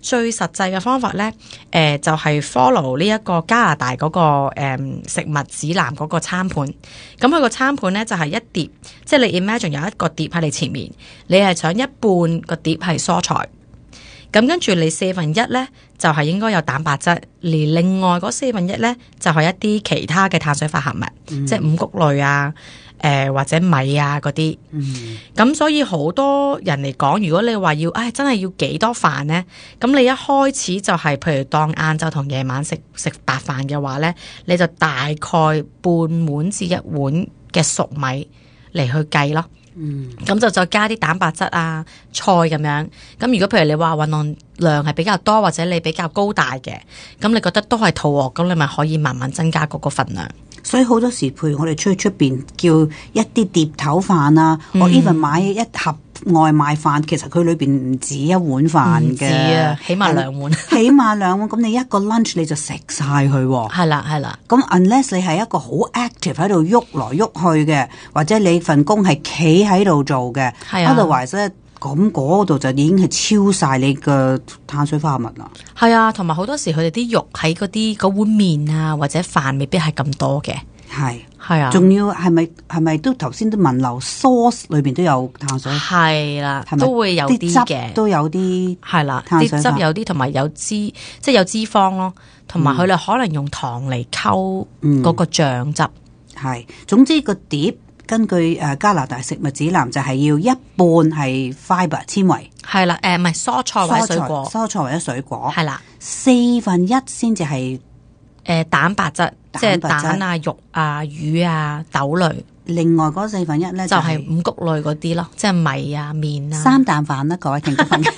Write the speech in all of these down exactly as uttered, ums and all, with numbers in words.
最實際嘅方法咧，誒、呃、就係、是、follow 呢一個加拿大嗰、那個誒、嗯、食物指南嗰個餐盤。咁佢個餐盤咧就係、是、一碟，即係你 imagine 有一個碟喺你前面，你係想一半個碟係蔬菜，咁跟住你四分一咧就係、是、應該有蛋白質，而另外嗰四分一咧就係、是、一啲其他嘅碳水化合物，嗯、即係五穀類啊。誒、呃、或者米啊嗰啲，咁、嗯、所以好多人嚟講，如果你話要，唉真係要幾多飯呢？咁你一開始就係、是，譬如當晏晝同夜晚食食白飯嘅話呢，你就大概半碗至一碗嘅熟米嚟去計咯。嗯，咁就再加啲蛋白質啊、菜咁樣。咁如果譬如你話運動量係比較多，或者你比較高大嘅，咁你覺得都係肚餓，咁你咪可以慢慢增加嗰個份量。 所以好多時，譬如我哋出去出邊叫一啲碟頭飯啊，嗯、我 even 買一盒外賣飯，其實佢裏邊唔止一碗飯嘅，唔止啊， 起碼兩碗， 起碼兩碗。咁你一個 lunch 你就食晒佢， 係啦係啦。 咁 unless 你係一個好 active 喺度喐來喐去嘅，或者你份工係企喺度做嘅，otherwise 咧。咁嗰度就已經係超晒你嘅碳水化合物啦。 係啊，同埋好多時佢哋啲肉喺嗰啲嗰碗麵啊或者飯未必係咁多嘅。 係係啊， 仲要係咪係咪都頭先都問漏 sauce 裏邊都有碳水？ 係啦， 係咪都會有啲嘅， 都有啲係啦，啲汁有啲同埋有脂，即係有脂肪咯，同埋佢哋可能用糖嚟溝嗰個醬汁。 係、嗯，總之個碟。根據誒加拿大食物指南，就係要一半係 fibre 纖維， 係啦，誒唔係蔬菜或者水果， 蔬菜或者水果， 係啦， 四分一先至係誒蛋白質，即係蛋啊、肉啊、魚啊、豆類。 另外嗰四分一咧就係、是、五穀類嗰啲咯，即係米啊、麵啊。 三啖飯啦，各位聽眾朋友，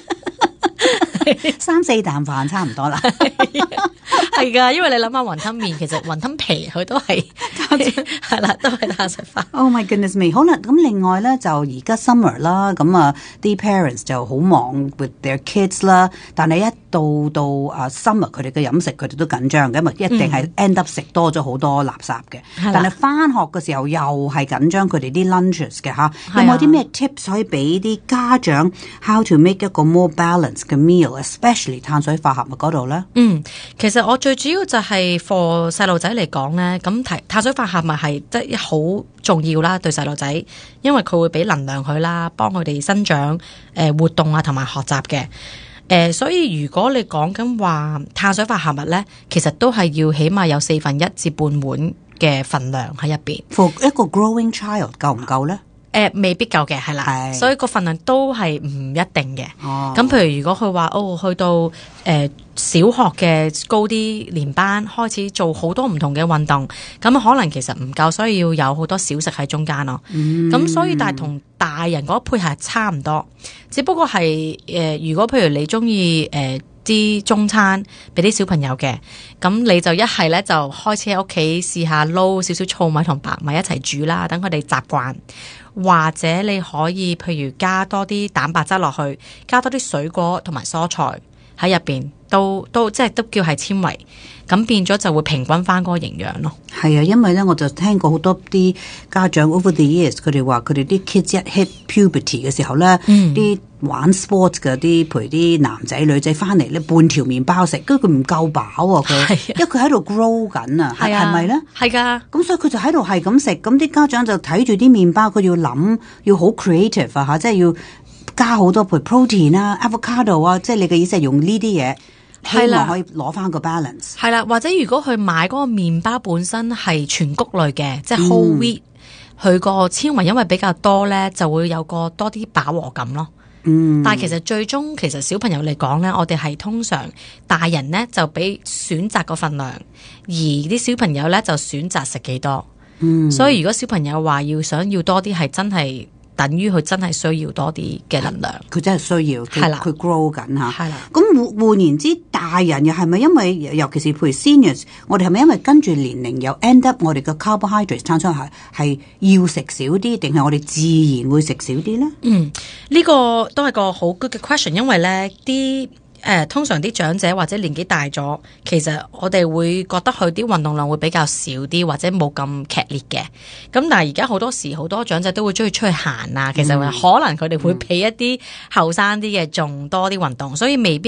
三四啖飯差唔多啦。 係噶，因為你諗下雲吞麵，其實雲吞皮佢都係係啦，都係碳水化。 Oh my goodness me！ 好啦，咁另外咧就而家 summer 啦，咁啊啲 parents 就好忙 with their kids 啦，但係一到到啊 summer 佢哋嘅飲食佢哋都緊張嘅，咁啊一定係 end up 食多咗好多垃圾嘅。嗯、但係翻學嘅時候又係緊張佢哋啲 lunches 嘅吓，有冇啲咩 tips 可以俾啲家長 how to make 一個 more balanced 嘅 meal，especially 碳水化合物嗰度咧？ 嗯，其實我最主要就係 for 細路仔嚟講咧，咁碳碳水化合物係即係好重要啦，對細路仔，因為佢會俾能量佢啦，幫佢哋生長、誒、呃、活動啊，同埋學習嘅。誒、呃，所以如果你講緊話碳水化合物咧，其實都係要起碼有四分一至半碗嘅份量喺入邊。 For 一個 growing child 夠唔夠咧？ 誒、呃，未必夠嘅，係啦，所以個份量都係唔一定嘅。 哦， 咁譬如如果佢話哦，去到誒、呃、小學嘅高啲年班開始做好多唔同嘅運動，咁可能其實唔夠，所以要有好多小食喺中間咯。咁、嗯、所以但係同大人嗰配合差唔多，只不過係誒、呃，如果譬如你中意誒啲中餐俾啲小朋友嘅，咁你就一係咧就開始喺屋企試下撈少少糙米同白米一齊煮啦，等佢哋習慣。或者你可以譬如加多啲蛋白質落去，加多啲水果同埋蔬菜喺入邊，都都即係都叫係纖維，咁變咗就會平均翻嗰個營養咯。 係啊，因為咧我就聽過好多啲家長 over the years，佢哋話佢哋啲 kids 一 hit puberty 嘅時候咧，啲、嗯、玩 sports 嘅啲陪啲男仔女仔翻嚟咧，半條麵包食，跟住佢唔夠飽啊佢，因為佢喺度 grow 緊啊，係係咪咧？係噶，咁所以佢就喺度係咁食，咁啲家長就睇住啲麵包，佢要諗要好 creative 啊吓，即係要加好多譬如 protein 啊 avocado 啊，即係你嘅意思係用呢啲嘢。希望可以攞翻個 balance。 係啦，或者如果佢買嗰個麵包本身係全穀類嘅，即係 whole wheat，佢個纖維因為比較多咧，就會有個多啲飽和感咯。嗯，但係其實最終其實小朋友嚟講咧，我哋係通常大人咧就俾選擇個份量，而啲小朋友咧就選擇食幾多。嗯，所以如果小朋友話要想要多啲，係真係。等於佢真係需要多啲嘅能量， 佢真係需要，係啦，佢 grow 緊嚇。 係啦， 咁換換言之，大人又係咪因為，尤其是譬如 seniors，我哋係咪因為跟住年齡又 end up 我哋嘅 carbohydrates 產生係係要食少啲，定係我哋自然會食少啲咧？嗯， 呢、呢個都係個好 good 嘅 question，因為咧啲。誒、呃，通常啲長者或者年紀大咗，其實我哋會覺得佢啲運動量會比較少啲，或者冇咁劇烈嘅。咁但係而家好多時好多長者都會中意出去行啊，其實可能佢哋會比一啲後生啲嘅仲多啲運動，所以未必。